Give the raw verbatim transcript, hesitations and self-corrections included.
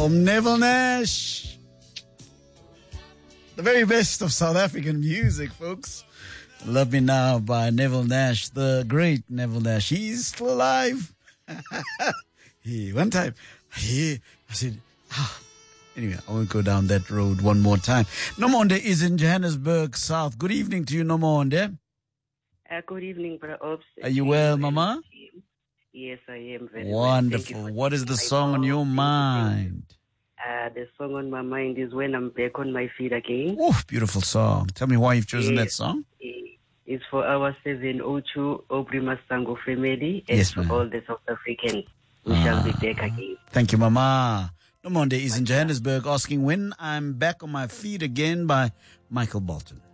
from Neville Nash. The very best of South African music, folks. Love Me Now by Neville Nash, the great Neville Nash. He's still alive. He, one time, he, I said, ah. Anyway, I won't go down that road one more time. Nomonde is in Johannesburg South. Good evening to you, Nomonde. Uh, good evening, Brother Ops. Are you well, Mama? Yes, I am very wonderful. well. What is the song on your mind? Uh, the song on my mind is When I'm Back on My Feet Again. Oh, beautiful song. Tell me why you've chosen yes. that song. It's for our seven oh two Aubrey Masango family and yes, for ma'am. all the South Africans who ah. shall be back again. Thank you, Mama. Nomonde is in Johannesburg asking When I'm Back on My Feet Again by Michael Bolton.